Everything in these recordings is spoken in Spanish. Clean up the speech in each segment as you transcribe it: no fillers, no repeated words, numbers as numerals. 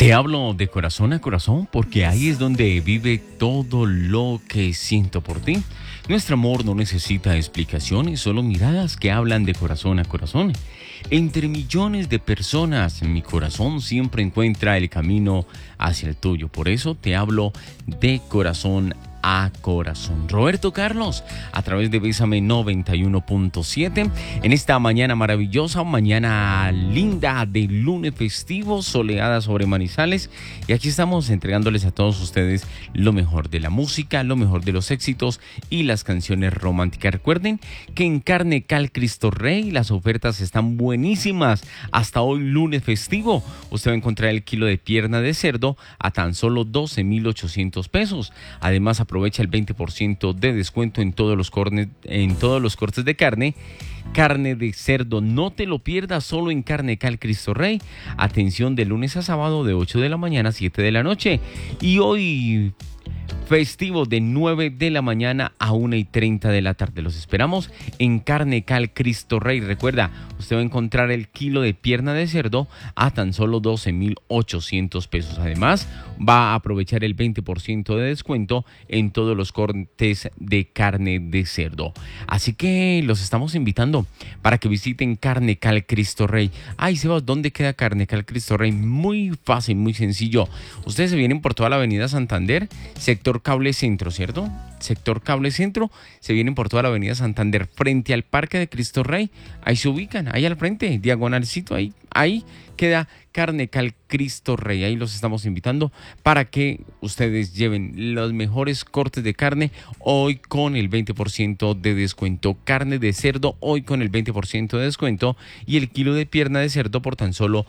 Te hablo de corazón a corazón porque ahí es donde vive todo lo que siento por ti. Nuestro amor no necesita explicaciones, solo miradas que hablan de corazón a corazón. Entre millones de personas, mi corazón siempre encuentra el camino hacia el tuyo. Por eso te hablo de corazón a corazón. Roberto Carlos, a través de Bésame 91.7, en esta mañana maravillosa, mañana linda de lunes festivo, soleada sobre Manizales, y aquí estamos entregándoles a todos ustedes lo mejor de la música, lo mejor de los éxitos y las canciones románticas. Recuerden que en Carne Cal Cristo Rey las ofertas están buenísimas. Hasta hoy lunes festivo, usted va a encontrar el kilo de pierna de cerdo a tan solo 12,800 pesos. Además, aprovecha el 20% de descuento en todos los cortes de carne. Carne de cerdo, no te lo pierdas, solo en Carne Cal Cristo Rey. Atención, de lunes a sábado de 8 de la mañana a 7 de la noche. Y hoy festivo de 9 de la mañana a 1:30 de la tarde. Los esperamos en Carne Cal Cristo Rey. Recuerda, usted va a encontrar el kilo de pierna de cerdo a tan solo 12,800 pesos. Además, va a aprovechar el 20% de descuento en todos los cortes de carne de cerdo. Así que los estamos invitando para que visiten Carne Cal Cristo Rey. Ay, Sebas, ¿dónde queda Carne Cal Cristo Rey? Muy fácil, muy sencillo. Ustedes se vienen por toda la avenida Santander, sector Cable Centro, ¿cierto? Sector Cable Centro, se vienen por toda la avenida Santander, frente al Parque de Cristo Rey. Ahí se ubican, ahí al frente, diagonalcito, ahí queda Carne Cal Cristo Rey. Ahí los estamos invitando para que ustedes lleven los mejores cortes de carne hoy con el 20% de descuento. Carne de cerdo hoy con el 20% de descuento y el kilo de pierna de cerdo por tan solo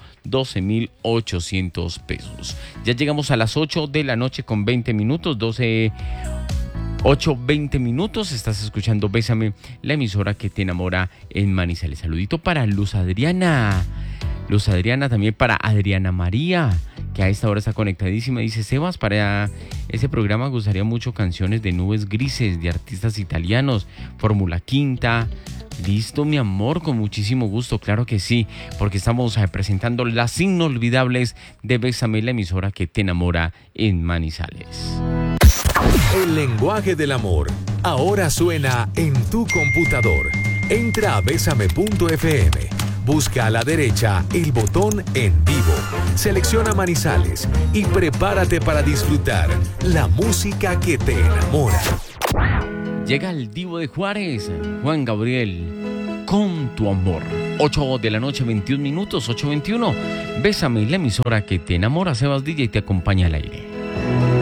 12,800 pesos. Ya llegamos a las 8 de la noche con 20 minutos, 8:20 minutos. Estás escuchando Bésame, la emisora que te enamora en Manizales. Saludito para Luz Adriana, también para Adriana María, que a esta hora está conectadísima. Dice: Sebas, para ese programa gustaría mucho canciones de Nubes Grises, de artistas italianos, Fórmula Quinta. Listo, mi amor, con muchísimo gusto, claro que sí, porque estamos presentando las inolvidables de Bésame, la emisora que te enamora en Manizales. El lenguaje del amor ahora suena en tu computador. Entra a Bésame.fm. Busca a la derecha el botón En Vivo. Selecciona Manizales y prepárate para disfrutar la música que te enamora. Llega el divo de Juárez, Juan Gabriel, con tu amor. 8 de la noche, 21 minutos, 8:21. Bésame, la emisora que te enamora. Sebas DJ te acompaña al aire.